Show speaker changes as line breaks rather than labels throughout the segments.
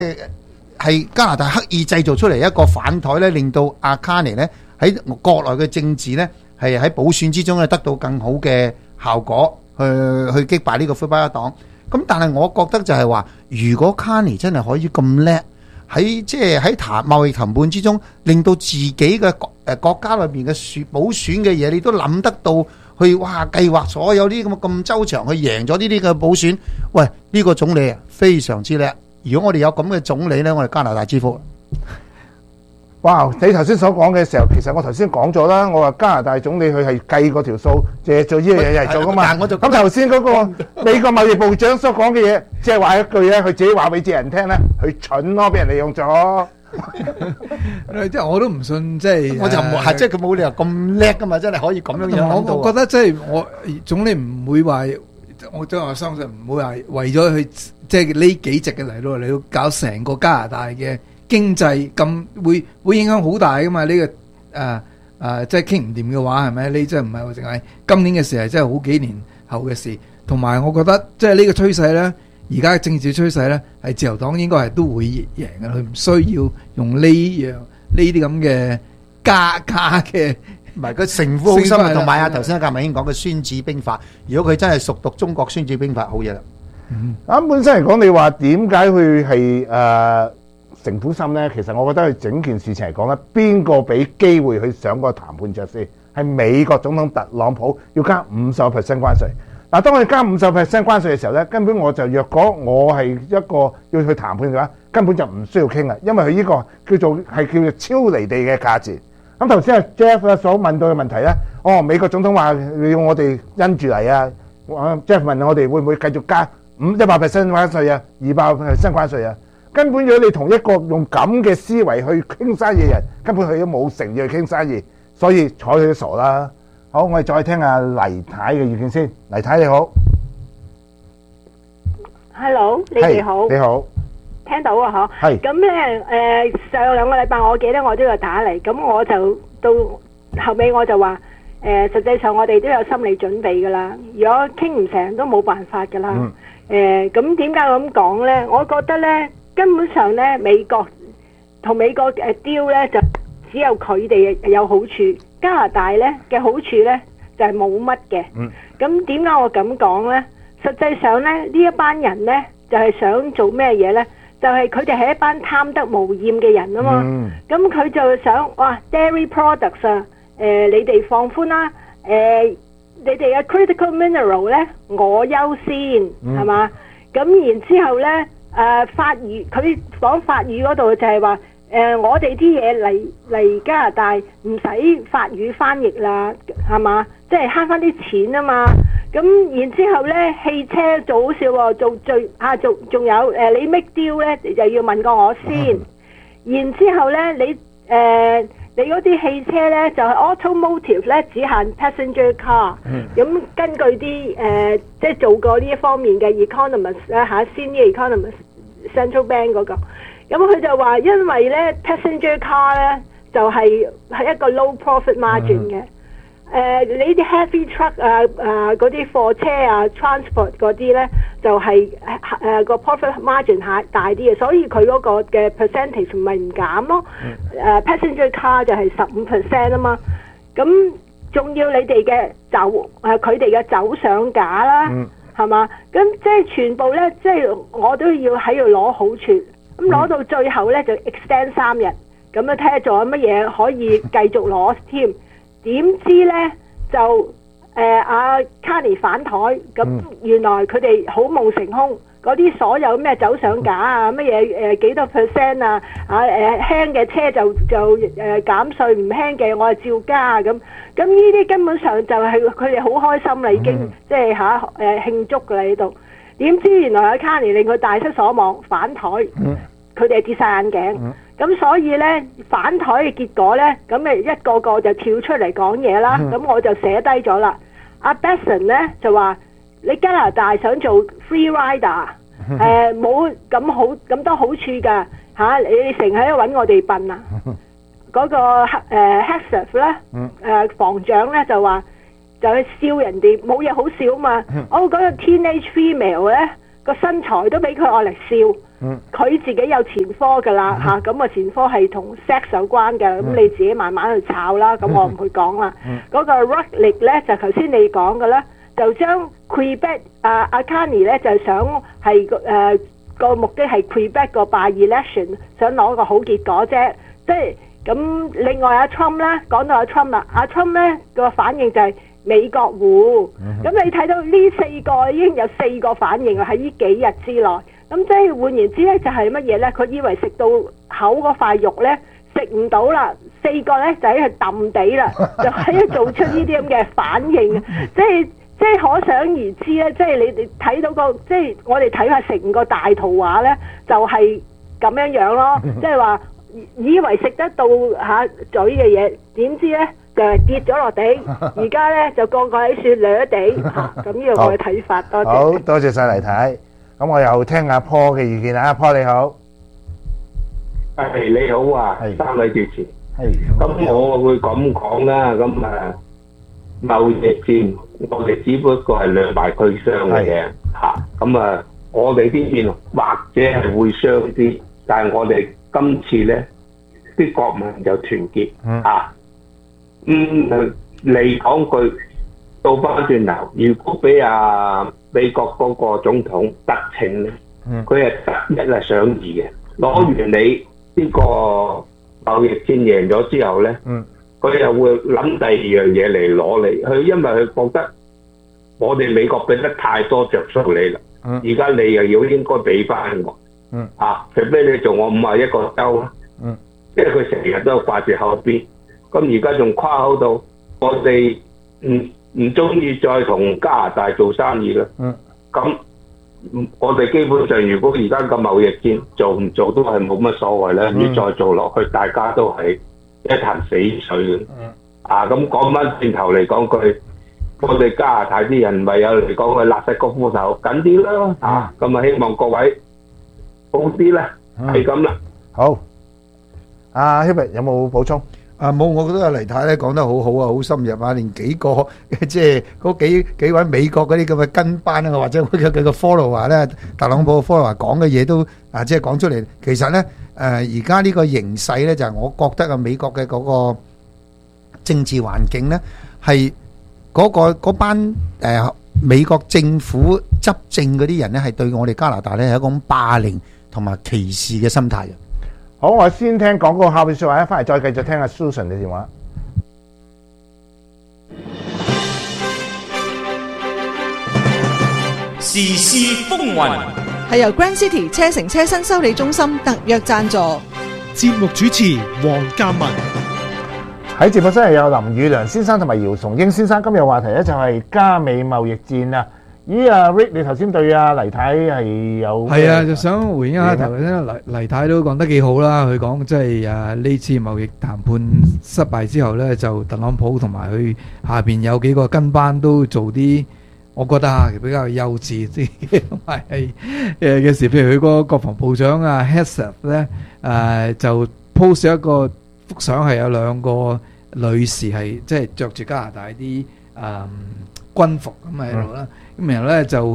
係加拿大刻意製造出嚟一個反台咧，令到阿卡尼咧喺國內嘅政治咧係喺補選之中咧得到更好嘅效果，去擊敗呢個魁北克黨。咁但係我覺得就係話，如果卡尼真係可以咁叻，喺即係喺貿易談判之中，令到自己嘅國家裏邊嘅補選嘅嘢，你都諗得到去計劃所有啲咁周詳去贏咗呢啲嘅補選。喂，呢個總理啊非常之叻。如果我哋有咁嘅總理呢，我哋加拿大之福。
哇！你頭先所講嘅時候，其實我頭先講咗啦，我話加拿大總理佢係計過條數，借做呢樣嘢嚟做噶嘛。咁頭先嗰個美國貿易部長所講嘅嘢，即係話一句咧，佢自己話俾啲人聽咧，佢蠢咯，俾人利用咗。
即係我都唔信，即係
我就冇即係佢冇理由咁叻噶嘛，真係可以咁樣樣。
我覺得即係我總理唔會話，我真係相信唔會話為咗去即係呢幾席嘅嚟到搞成個加拿大嘅經濟咁會影響好大噶嘛？呢個即係傾唔掂嘅話係咪？呢真係唔係話淨係今年嘅事，係真係好幾年後嘅事。同埋我覺得即係呢個趨勢咧，而家嘅政治趨勢咧，係自由黨應該係都會贏嘅。佢唔需要用呢啲咁嘅加嘅，
唔係佢城府好深，同埋啊頭先阿格明英講嘅孫子兵法，如果佢真係熟讀中國孫子兵法，好嘢啦。
本身嚟講，你話點解佢係城府深咧？其實我覺得佢整件事情嚟講咧，邊個俾機會去上個談判桌先？係美國總統特朗普要加50%關稅。嗱，當佢加50%關稅嘅時候咧，根本我就若果我係一個要去談判嘅話，根本就唔需要傾啦，因為佢呢個叫做超離地嘅價錢。咁頭先阿 Jeff 所問到嘅問題咧，美國總統話要我哋因住嚟啊，Jeff 問我哋會唔會繼續加100%關稅啊，200%關稅啊？根本如果你同一個用咁嘅思維去傾生意嘅人，根本佢都冇誠意去傾生意，所以睬佢都傻啦。好，我哋再聽下黎太嘅意見先。黎太你好
，Hello， 你哋好，
你好，
聽到啊嗬，係咁咧，上2個禮拜我記得我都有打嚟，咁我就到後尾我就話，實際上我哋都有心理準備噶啦，如果傾唔成都冇辦法噶啦，咁點解我咁講咧？我覺得咧，根本上咧，美國同美國deal咧就只有佢哋有好處。加拿大咧嘅好處咧就係冇乜嘅，咁點解我咁講咧？實際上咧呢一班人咧就係想做咩嘢咧？就係佢哋係一班貪得無厭嘅人啊嘛，咁佢就想哇 dairy products 啊，你哋放寬啦，你哋嘅 critical mineral 咧我優先係嘛？咁然之後咧法語佢講法語嗰度就係話。我哋啲嘢嚟加拿大唔使法語翻譯啦，係嘛？即係慳翻啲錢啊嘛。咁然之後咧，汽車做好笑喎，仲有你 make deal 咧就要問過我先。然之後咧，你嗰啲汽車咧就係 automotive 咧只限 passenger car。咁根據啲即係做過呢一方面嘅 economist senior economist central bank 嗰個。咁佢就話，因為咧 passenger car 咧就係一個 low profit margin 嘅，你啲 heavy truck 嗰啲貨車transport 嗰啲咧就係個 profit margin 大啲嘅，所以佢嗰個嘅 percentage 唔係唔減咯。passenger car 就係15% 啊嘛，咁仲要你哋嘅佢哋嘅走上架啦，係嘛？咁即係全部咧，即係我都要喺度攞好處。咁攞到最後咧就 extend 3日，咁樣睇下做乜嘢可以繼續攞添。點知咧就阿卡尼反台，咁原來佢哋好夢成空，嗰啲所有咩走上架啊，乜嘢幾多 percent 啊，輕嘅車就減稅，唔輕嘅我係照加咁。咁呢啲根本上就係佢哋好開心啦，已經即係慶祝㗎啦呢度。點知原來阿卡尼令佢大失所望，反台，佢哋跌晒眼鏡。咁所以咧反台嘅結果咧，咁咪一個個就跳出嚟講嘢啦。咁我就寫低咗啦。阿 Besson 咧就話：你加拿大想做 free rider，冇咁多好處㗎嚇，你成日喺度揾我哋笨啊！嗰個Hegseth 咧防長咧就話。就去笑人哋冇嘢好笑嘛！我嗰個 teenage female 咧個身材都俾佢愛嚟笑， 佢自己有前科㗎啦嚇，咁前科係同 sex 有關嘅，咁你自己慢慢去炒啦，咁我唔去講啦。嗰個 Rutledge 咧就頭先你講嘅啦，就將 Quebec 阿 Carney 咧就想係個目的係 Quebec 個 by election 想攞個好結果啫，即係咁。另外阿 Trump 咧講到阿 Trump 啦，阿 Trump 咧個反應就係美國戶，咁你睇到呢4個已經有4個反應啊，喺呢幾日之內。咁即係換言之咧，就係乜嘢咧？佢以為食到口嗰塊肉咧食唔到啦，4個咧就喺度揼地啦，就喺度做出呢啲咁嘅反應，即係可想而知咧，即係你哋睇到個即係我哋睇下成個大圖畫咧，就係咁樣樣咯，即係話以為食得到嘴嘅嘢，點知咧就係跌咗落地，而家咧就個個喺雪掠地嚇，咁呢個我嘅睇法。多謝。
好多謝晒黎太。咁我又聽阿 Paul 嘅意見啦，阿 Paul 你好。
你好啊，三位主持。咁我會咁講啦，咁貿易戰我哋只不過係兩敗俱傷嘅啫嚇。咁我哋呢邊或者係會傷啲，但係我哋今次咧啲國民就團結嚇。嚟講句倒翻轉頭，如果俾美國嗰個總統得逞咧，佢係得一係想二嘅。攞完你呢個貿易戰贏咗之後咧，佢又會諗第二樣嘢嚟攞你。佢因為佢覺得我哋美國俾得太多着數你啦，而家你又要應該俾翻我。除非你做我51個州啦，因為佢成日都掛住後邊，咁而家仲誇口到我哋唔中意再同加拿大做生意啦。咁我哋基本上如果而家個貿易戰做唔做都係冇乜所謂啦。如果再做落去，大家都係一潭死水嘅。咁講翻轉頭嚟講句，我哋加拿大啲人唯有嚟講佢勒實個褲頭緊啲啦。咁希望各位好啲啦，係咁啦。
好，阿 Hubert 有冇補充？
冇，我覺得阿黎太咧講得好好啊，好深入啊，連幾個即係嗰幾位美國嗰啲咁嘅跟班啊，或者佢個 follower 咧，特朗普 follower 講嘅嘢都即係講出嚟。其實咧而家呢個形勢咧，就係我覺得美國嘅嗰個政治環境咧，係嗰班美國政府執政嗰啲人咧，係對我哋加拿大咧係一種霸凌同埋歧視嘅心態嘅。
好，我先聽廣告，下邊說話，翻嚟再繼續聽阿 Susan 嘅電話。
時事風雲
係由 Grand City 車城車身修理中心特約贊助。
節目主持黃嘉文。
喺節目室係有林宇良先生同埋姚崇英先生。今日話題咧就係加美貿易戰啊。咦Rick，你頭先對黎太係有
就想回應一下頭先黎太都講得幾好啦。佢講即係呢次貿易談判失敗之後咧，就特朗普同埋佢下邊有幾個跟班都做啲我覺得比較幼稚啲同埋嘅事。譬如佢個國防部長Hegseth 咧就 post 一個幅相，係有兩個女士係即係着住加拿大啲軍服咁喺度啦。咁然後咧就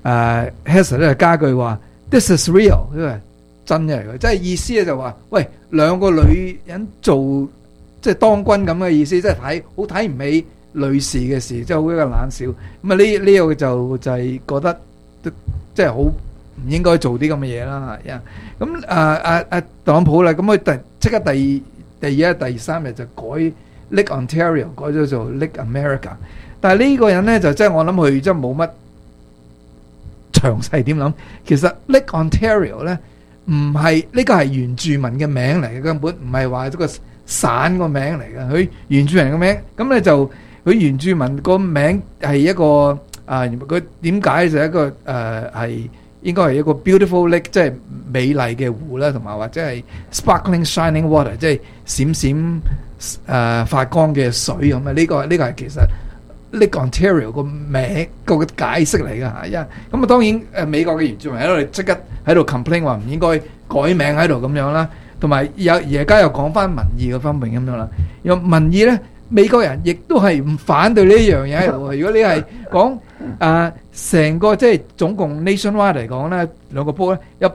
Hegseth 咧加句話 This is real， 因為真嘅嚟嘅，即係意思咧就話喂，兩個女人做即係當軍咁嘅意思，即係好睇唔起女士嘅事，即係好一個冷笑。咁呢個就係覺得即係好唔應該做啲咁嘅嘢啦。咁特朗普啦，咁佢即刻第二日第三日就改 Lake Ontario 改咗做 Lake America。但係呢個人咧就即係我諗佢真係冇乜詳細點諗。其實 Lake Ontario 咧唔係呢個係原住民嘅名嚟嘅，根本唔係話一個省個名嚟嘅。佢原住民嘅名，咁咧就佢原住民個名係一個佢點解就一個係應該係一個 beautiful lake， 即係美麗嘅湖啦，同埋或者係 sparkling shining water， 即係閃閃發光嘅水咁啊！呢個係其實Lake Ontario 個名個解釋嚟㗎嚇。咁啊當然美國嘅原住民喺度即刻喺度 complain 話唔應該改名喺度咁樣啦，同埋而家又講翻民意嘅方面咁樣啦。有民意咧， 美國人亦都係唔反對呢樣嘢喺度。如果你係講成個即係總共 nationwide 嚟講咧，兩個波咧有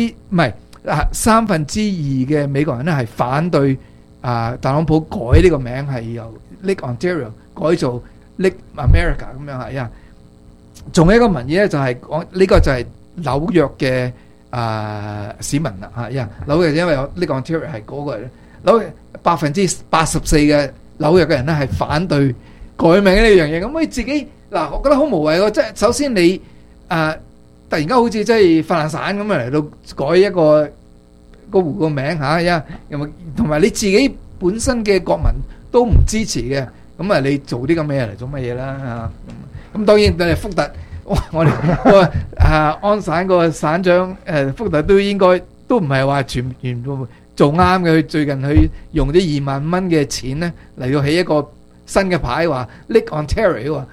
3分之2嘅美國人咧係反對特朗普改呢個名係由 Lake Ontario 改做 Lake America 咁樣係啊。仲有一個民意咧就係講呢個就係紐約嘅市民啦嚇，紐約因為有 Lake Ontario 係嗰個紐約84%嘅紐約嘅人咧係反對改名呢樣嘢。咁佢自己我覺得好無謂喎。即係首先你突然間好似即係發爛散咁嚟到改一個湖個名嚇，同埋你自己本身嘅國民都唔支持嘅，咁你做啲咁嘅嘢嚟做乜嘢啦嚇？咁當然福特，我哋安省個省長福特都應該都唔係話全部做啱嘅。佢最近去用啲2萬蚊嘅錢咧嚟到起一個新嘅牌，話 Lake Ontario 話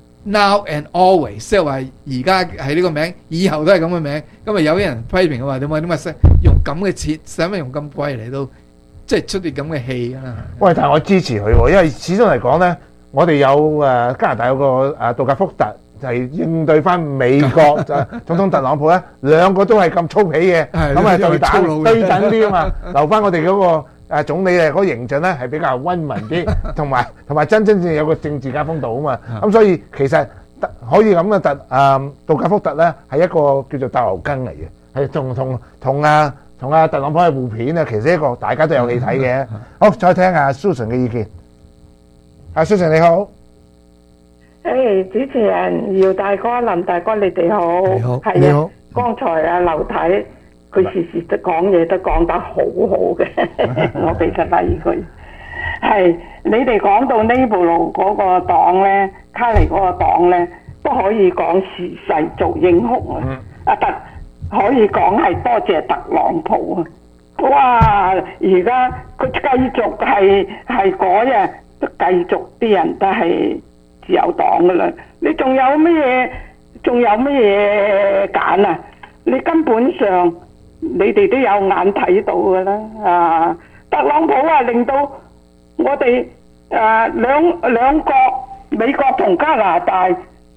Now and always， 即係話而家係呢個名，以後都係咁嘅名。咁有啲人批評佢話點解用咁嘅錢，使乜用咁貴嚟到即係出啲咁嘅氣啊？
喂，但係我支持佢喎，因為始終嚟講咧，我哋有加拿大有個杜格福特，就係應對翻美國總統特朗普咧，兩個都係咁粗鄙嘅，咁對等啲啊嘛，留翻我哋嗰個總理嗰個形象咧係比較溫文啲，同埋真正有個政治家風度啊嘛，咁所以其實可以咁嘅杜格福特咧係一個叫做鬥牛筋嚟嘅，係同特朗普係互片啊，其實一個大家都有戲睇嘅。好，再聽下 Susan 嘅意見。Susan 你好。
主持人姚大哥、林大哥，你哋好。
你好。
係啊，剛才劉太佢時時都講嘢都講得好好嘅，我俾得例佢。係你哋講到呢部路嗰個黨咧，卡尼嗰個黨咧，都可以講時勢做英雄啊！可以講係多謝特朗普啊！哇！而家佢繼續係改啊，都繼續啲人都係自由黨噶啦。你仲有乜嘢揀啊？你根本上你哋都有眼睇到噶啦特朗普令到我哋兩國美國同加拿大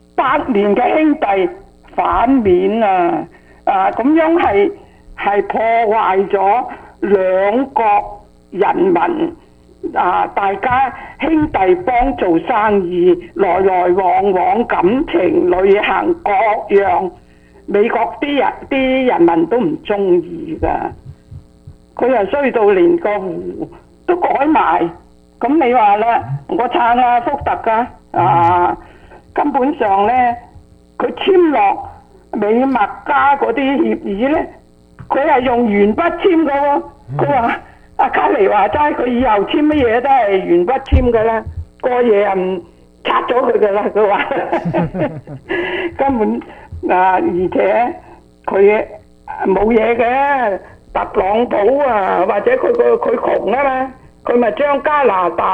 8年嘅兄弟反面咁樣係破壞咗兩國人民大家兄弟幫做生意，來來往往感情、旅行各樣，美國啲人民都唔中意噶。佢又衰到連個湖都改埋，咁你話啦，我撐福特噶根本上咧，佢簽落美墨加嗰啲協議咧，佢係用鉛筆簽噶喎。佢話卡尼話齋，佢以後簽乜嘢都係鉛筆簽噶啦，個嘢唔拆咗佢噶啦。佢話根本而且佢冇嘢嘅，特朗普或者佢窮啊嘛，佢咪將加拿大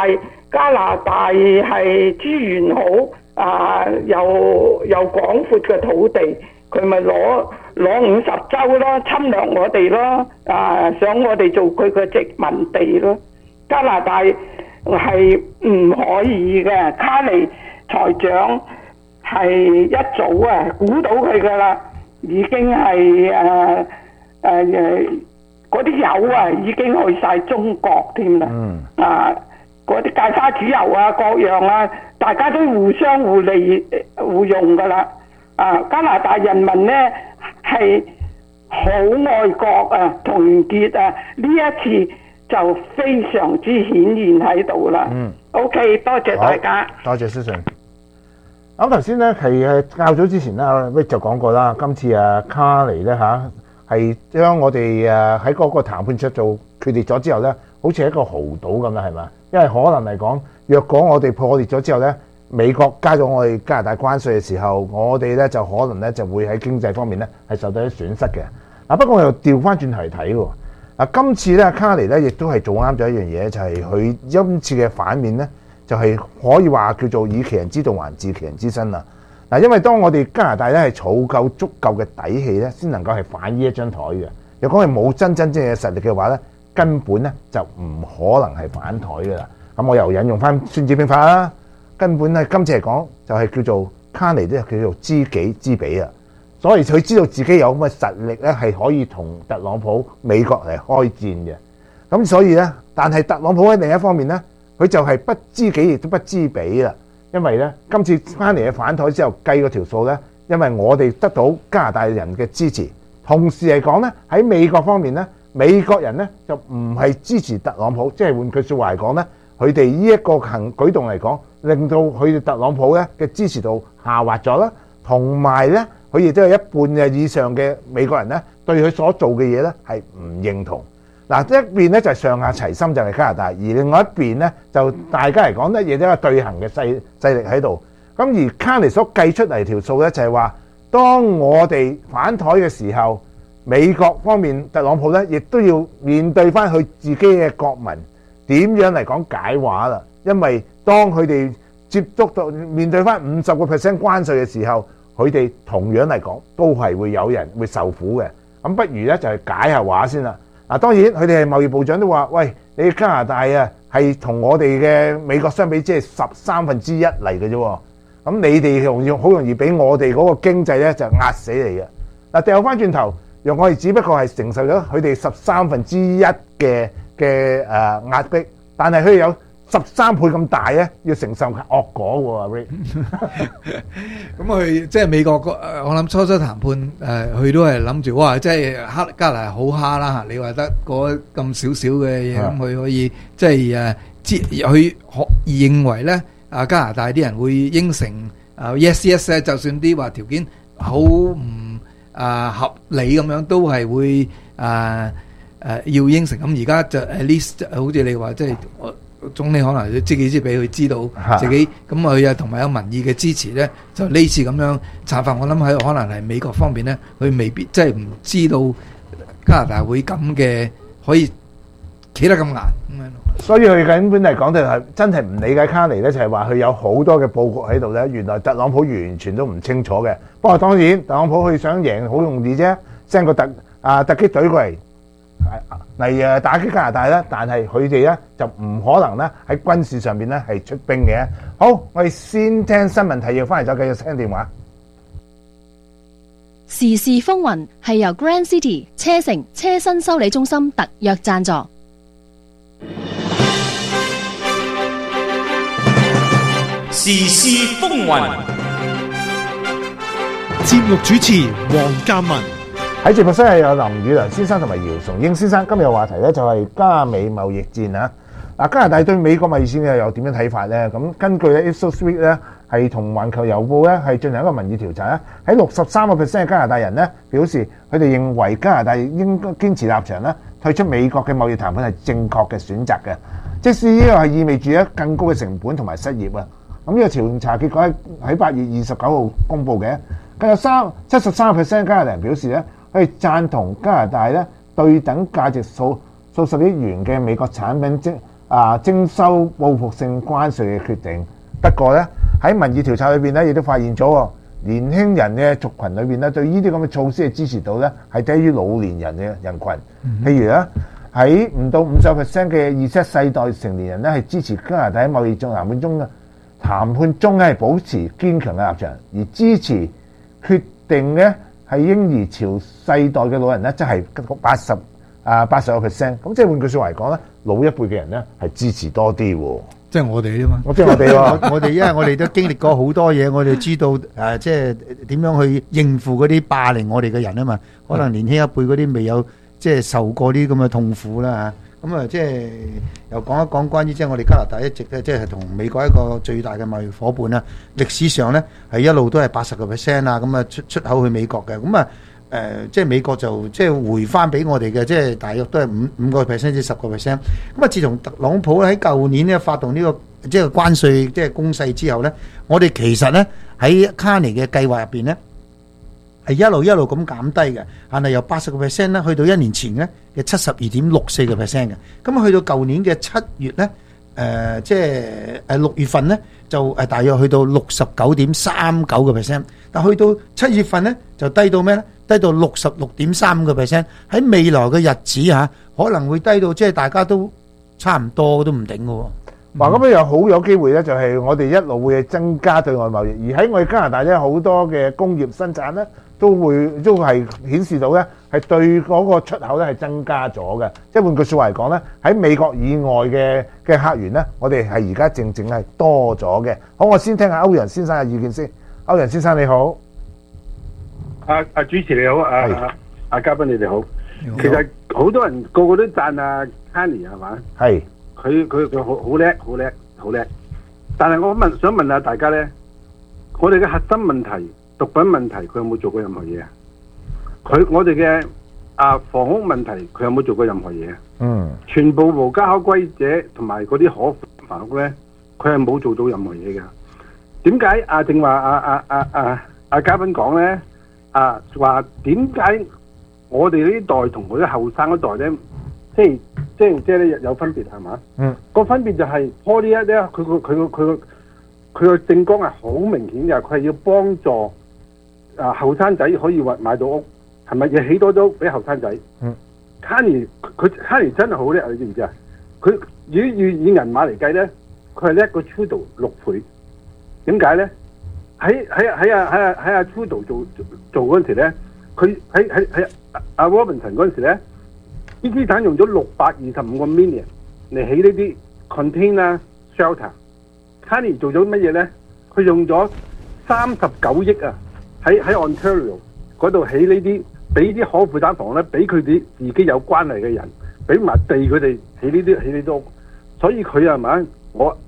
係資源好又廣闊嘅土地，佢咪攞50州咯，侵略我哋咯，想我哋做佢嘅殖民地咯。加拿大係唔可以嘅，卡尼財長係一早估到佢噶啦，已經係嗰啲油已經去晒中國添啦。嗰啲芥花籽油各樣大家都互相互利互用噶啦。加拿大人民呢係好愛國團結呢一次就非常之顯現喺度啦。OK， 多謝大家。
多謝 Susan。咁頭先咧係較早之前咧 Rick 就講過啦，今次卡尼咧係將我哋喺嗰個談判桌做決裂咗之後咧，好似係一個豪賭咁啦，係咪？因為可能嚟講，若果我哋破裂咗之後咧，美國加咗我哋加拿大關稅嘅時候，我哋咧就可能咧就會喺經濟方面咧係受到啲損失嘅。不過我又調翻轉頭嚟睇喎。今次咧卡尼咧亦都係做啱咗一樣嘢，就係佢今次嘅反面咧，就係可以話叫做以其人之道還治其人之身啦。因為當我哋加拿大咧係儲夠足夠嘅底氣咧，先能夠係反呢一張台嘅。若果係冇真正嘅實力嘅話咧，根本咧就唔可能係反台噶啦。 咁我又引用翻《孫子兵法》啦，根本係今次嚟講就係叫做卡尼都係叫做知己知彼啊。所以佢知道自己有咁嘅實力咧，係可以同特朗普美國嚟開戰嘅。咁所以咧，但係特朗普喺另一方面咧，佢就係不知己亦都不知彼啦。因為咧，今次翻嚟嘅反台之後計嗰條數咧，因為我哋得到加拿大人嘅支持，同時嚟講咧，喺美國方面咧，美國人咧就唔係支持特朗普，即係換句説話嚟講咧，佢哋呢一個舉動嚟講，令到佢哋特朗普咧嘅支持度下滑咗啦，同埋咧，佢亦都有一半嘅以上嘅美國人咧對佢所做嘅嘢咧係唔認同。嗱，一邊咧就係上下齊心，就係加拿大，而另外一邊咧就大家嚟講咧亦都有對行嘅勢力喺度。咁而卡尼所計出嚟條數咧就係話，當我哋反台嘅時候，美國方面特朗普咧亦都要面對翻佢自己嘅國民點樣嚟講解話啦。因為當佢哋接觸到面對翻50% 關稅嘅時候，佢哋同樣嚟講都係會有人會受苦嘅。咁不如咧就係解下話先啦。嗱，當然佢哋係貿易部長都話：喂，你加拿大啊係同我哋嘅美國相比，即係13分之一嚟嘅啫。咁你哋好容易俾我哋嗰個經濟咧就壓死你嘅。嗱，掉翻轉頭，讓我哋只不過係承受咗佢哋13分之一嘅壓迫，但係佢哋有13倍咁大咧，要承受惡果喎。
咁佢即係美國我諗初談判佢都係諗住哇，即係加拿大好蝦啦嚇！你話得嗰咁少少嘅嘢，咁佢可以即係佢認為咧加拿大啲人會應承yes yes 咧，就算啲話條件好唔合理咁樣，都係會要應承。咁而家就 at least 好似你話即係。總理可能要知己知彼，佢知道自己咁佢啊，同埋有民意嘅支持咧，就呢次咁樣策法，我諗喺可能係美國方面咧，佢未必即係唔知道加拿大會咁嘅可以企得咁硬咁樣。
所以佢根本嚟講就係真係唔理解卡尼咧，就係話佢有好多嘅佈局喺度咧。原來特朗普完全都唔清楚嘅。不過當然，特朗普佢想贏好容易啫，send個突擊隊過嚟。嚟打擊加拿大啦，但係佢哋咧就唔可能咧喺軍事上邊咧係出兵嘅。好，我哋先聽新聞提要，翻嚟再繼續聽電話。
時事風雲係由 Grand City 車城車身修理中心特約贊助。
時事風雲，
節目主持黃嘉文。
喺直播室係有林宇良先生同埋姚崇英先生。今日嘅話題咧就係加美貿易戰啊！嗱，加拿大對美國貿易戰又點樣睇法咧？咁根據咧 Ipsos Reid 咧係同環球郵報咧係進行一個民意調查咧，喺63% 嘅加拿大人咧表示佢哋認為加拿大應該堅持立場咧，退出美國嘅貿易談判係正確嘅選擇嘅。即使呢個係意味住咧更高嘅成本同埋失業啊！咁呢個調查結果喺8月29號公佈嘅，更有73% 加拿大人表示咧，佢哋贊同加拿大咧對等價值數十億元嘅美國產品徵收報復性關稅嘅決定。不過咧喺民意調查裏邊咧，亦都發現咗年輕人嘅族群裏邊咧，對呢啲咁嘅措施嘅支持度咧係低於老年人嘅人群。譬如咧喺唔到50% 嘅Z世代成年人咧係支持加拿大喺貿易談判中咧係保持堅強嘅立場，而支持決定咧係嬰兒潮世代嘅老人咧，即係80%。咁即係換句説話嚟講咧，老一輩嘅人咧係支持多啲喎。
即係我哋啫嘛。
即係我哋喎。
我哋因為我哋都經歷過好多嘢，我哋知道即係點樣去應付嗰啲霸凌我哋嘅人啊嘛。可能年輕一輩嗰啲未有即係受過啲咁嘅痛苦啦嚇。咁啊，即係又講一講關於即係我哋加拿大一直咧，即係同美國一個最大嘅貿易夥伴啦。歷史上咧係一路都係80%啊，咁啊出口去美國嘅。咁啊即係美國就即係回翻俾我哋嘅，即係大約都係5%至10%。咁啊，自從特朗普喺舊年咧發動呢個即係關稅即係攻勢之後咧，我哋其實咧喺卡尼嘅計劃入邊咧，係一路咁減低嘅，但係由80%咧去到1年前咧嘅72.64%嘅，咁去到舊年嘅7月咧，即係6月份咧就大約去到69.39%，但去到7月份咧就低到咩咧？低到66.35%。喺未來嘅日子嚇，可能會低到即係大家都差唔多都唔頂嘅喎。
話咁樣又好有機會咧，就係我哋一路會增加對外貿易，而喺我哋加拿大咧好多嘅工業生產咧，都係顯示到咧係對嗰個出口咧係增加咗嘅。即係換句説話嚟講咧，喺美國以外嘅客源咧，我哋係而家正係多咗嘅。好，我先聽下歐陽先生嘅意見先。歐陽先生你好，
主持你好，嘉賓你哋好。其實好多人個個都讚Carney 係嘛？係。佢好叻，但係我想問下大家咧，我哋嘅核心問題、毒品問題，佢有冇做過任何嘢啊？我哋嘅房屋問題，佢有冇做過任何嘢啊？全部無家可歸者同埋嗰啲可房屋咧，佢係冇做到任何嘢㗎。點解正話嘉賓講咧？話點解我哋呢代同嗰啲後生嗰代咧，即係咧有分別係嘛？個分別就係 Poly 咧，佢個政綱係好明顯嘅，佢係要幫助後生仔可以買到屋，係咪要起多咗俾後生仔？Carney 真係好叻，你知唔知啊？佢以銀碼嚟計咧，佢係叻過 Trudeau 6倍。點解咧？喺Trudeau 做嗰陣時咧，佢喺Robinson 嗰陣時咧。啲資產用咗625個 million 嚟起呢啲 container shelter。Carney 做咗乜嘢咧？佢用咗39億啊，喺 Ontario 嗰度起呢啲，俾啲可負擔房咧，俾佢哋自己有關係嘅人，俾埋地佢哋起呢啲屋。所以佢係咪？我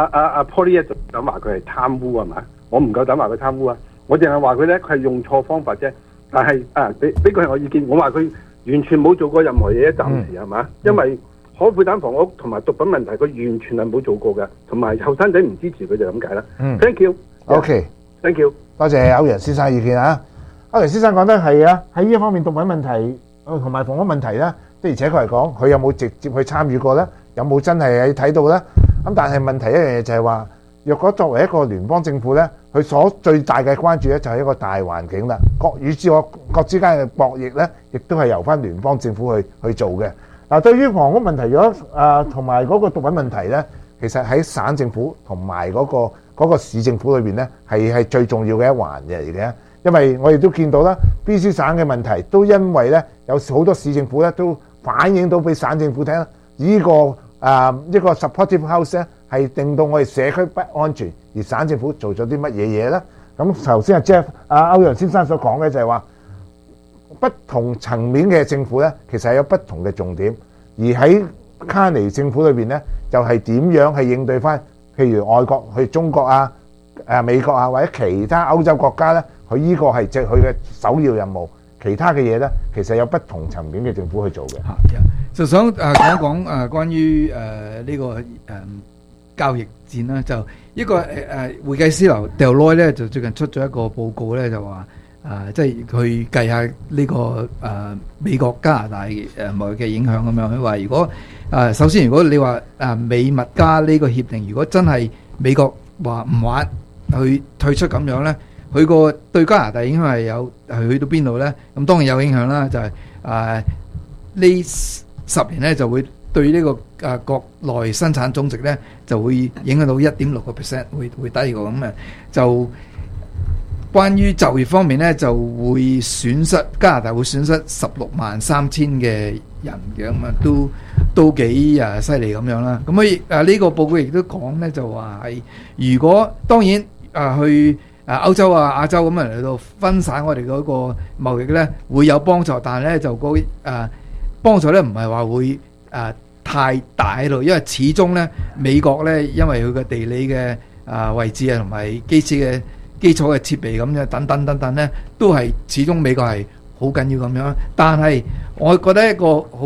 Poly 就敢話佢係貪污係嘛？我唔夠膽話佢貪污啊！我淨係話佢咧，佢係用錯方法啫。但係俾佢係我意見，我話佢。完全冇做過任何嘢，暫時係嘛？因為可負擔房屋同埋毒品問題，佢完全係冇做過嘅，同埋後生仔唔支持佢就咁解啦。Thank you。OK。Thank you。多謝歐陽先生意見啊！歐陽先生講得係啊，喺呢一方面毒品問題同埋房屋問題咧，的而且確嚟講，佢有冇直接去參與過咧？有冇真係睇到咧？咁但係問題一樣嘢就係話，若果作為一個聯邦政府咧，佢所最大嘅關注咧就係一個大環境啦，國與國之間嘅博弈咧，亦都係由翻聯邦政府去做嘅。嗱，對於房屋問題，如果同埋嗰個毒品問題咧，其實喺省政府同埋嗰個市政府裏邊咧，係最重要嘅一環嚟嘅。因為我哋都見到啦 ，BC 省嘅問題都因為咧有好多市政府咧都反映到俾省政府聽，呢個supportive house 咧係令到我哋社區不安全，而省政府做咗啲乜嘢嘢咧？咁頭先Jeff 歐陽先生所講嘅就係話，不同層面嘅政府咧，其實係有不同嘅重點，而喺Carney政府裏邊咧，就係點樣去應對翻，譬如外國去中國啊、美國啊或者其他歐洲國家咧，佢呢個係即係佢嘅首要任務。其他嘅嘢咧，其實有不同層面嘅政府去做嘅。
就想講一講關於呢個交易戰啦，就一個會計師樓 Deloitte 咧，就最近出咗一個報告咧，就話即係佢計下呢個美國加拿大貿易嘅影響咁樣。佢話如果首先如果你話美墨加呢個協定，如果真係美國話唔玩去退出咁樣咧，佢個對加拿大影響係去到邊度咧？咁當然有影響啦，就係呢10年咧就會對呢個國內生產總值咧就會影響到 1.6%， 會低過咁嘅。就關於就業方面咧，就會損失加拿大會損失163000嘅人嘅，咁啊都幾犀利咁樣啦。咁佢呢個報告亦都講咧，就話係如果當然去歐洲亞洲咁嚟到分散我哋嗰個貿易咧，會有幫助，但係咧就嗰幫助咧唔係話會太大喺度，因為始終咧美國咧因為佢嘅地理嘅位置啊同埋基礎嘅設備咁樣等等咧，都係始終美國係好緊要咁樣。但係我覺得一個好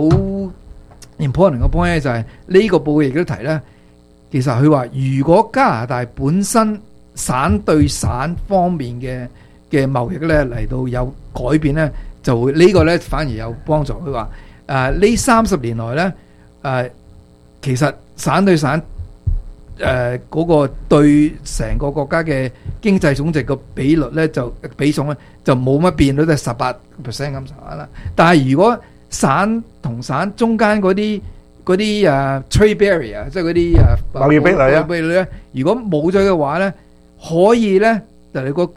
important 嘅 point 咧就係呢個報告亦都提咧，其實佢話如果加拿大本身省對省方面嘅貿易咧嚟到有改變咧，就會呢個咧反而有幫助。佢話呢30年來咧其實省對省嗰個對成個國家嘅經濟總值個比率咧比重咧就冇乜變，都係18% 咁上下啦。但係如果省同省中間嗰啲嗰啲trade barrier，即係嗰啲
貿易壁壘啊，
壁壘咧，如果冇咗嘅話咧，可以咧就你個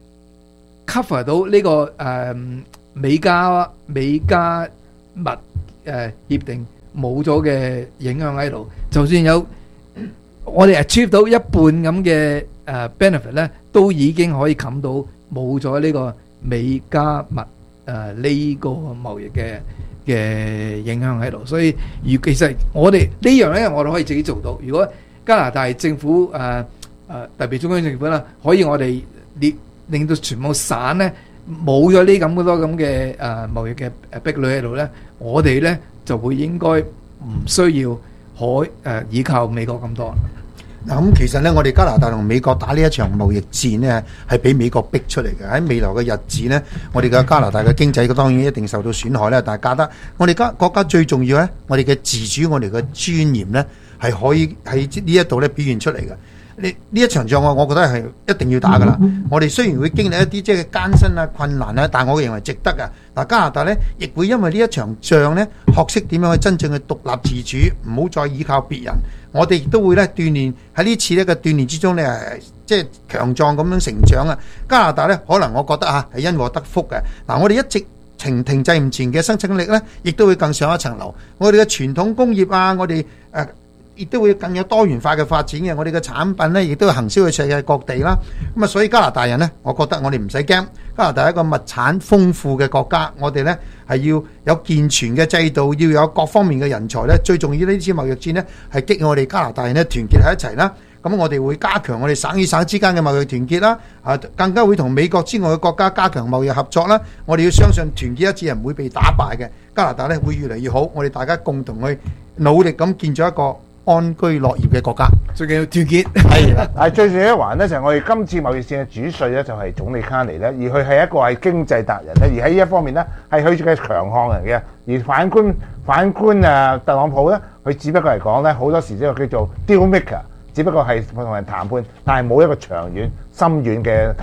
cover 到呢個美加密協定冇咗嘅影響喺度，就算有我哋 achieve 到一半咁嘅benefit 咧，都已經可以冚到冇咗呢個美加密呢個貿易嘅影響喺度。所以其實我哋呢樣咧，我哋可以自己做到。如果加拿大政府特別中央政府啦，可以我哋令到全部省咧冇咗呢咁多咁嘅貿易嘅壁壘喺度咧，我哋咧就會應該唔需要依靠美國咁多。
嗱咁其實咧，我哋加拿大同美國打呢一場貿易戰呢，係俾美國逼出嚟嘅。喺未來嘅日子呢，我哋嘅加拿大嘅經濟當然一定受到損害啦。但係覺得我哋國家最重要咧，我哋嘅自主，我哋嘅尊嚴呢，係可以喺呢一度咧表現出嚟嘅。呢一場仗我覺得係一定要打噶啦。我哋雖然會經歷一啲即係艱辛啊、困難啊，但我認為值得啊。嗱，加拿大呢亦會因為呢一場仗呢，學識點樣去真正去獨立自主，唔好再依靠別人。我哋亦都會咧鍛鍊喺呢次呢個鍛鍊之中呢，即係強壯咁樣成長啊！加拿大呢，可能我覺得係因禍得福嘅。嗱，我哋一直停滯唔前嘅生產力呢，亦都會更上一層樓。我哋嘅傳統工業啊，我哋亦都會更有多元化嘅發展嘅。我哋嘅產品呢，亦都會行銷去世界各地啦。咁啊，所以加拿大人呢，我覺得我哋唔使驚。加拿大係一個物產豐富嘅國家，我哋呢係要有健全嘅制度，要有各方面嘅人才呢。最重要呢次貿易戰呢，係激我哋加拿大人呢團結喺一齊啦。咁我哋會加強我哋省與省之間嘅貿易團結啦，更加會同美國之外嘅國家加強貿易合作啦。我哋要相信團結一致係唔會被打敗嘅。加拿大呢會越嚟越好，我哋大家共同去努力咁建造一個安居樂業嘅國家，
最緊要團結。
係啦，但係最重要一環咧，就係我哋今次貿易戰嘅主帥咧，就係總理卡尼咧，而佢係一個係經濟達人咧，而喺呢一方面咧係佢嘅強項嚟嘅。而反觀特朗普咧，佢只不過嚟講咧，好多時呢個叫做 deal maker， 只不過係同人談判，但係冇一個長遠、深遠嘅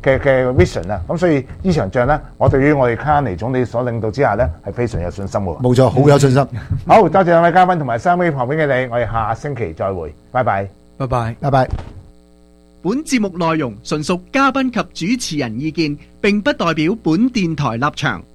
vision 啊。咁所以呢場仗咧，我對於我哋卡尼總理所領導之下咧，係非常有信心嘅。
冇錯，好有信心。
好，多謝兩位嘉賓同埋3位旁邊嘅你，我哋下星期再會，拜拜，
拜拜，
拜拜。
本節目內容純屬嘉賓及主持人意見，並不代表本電台立場。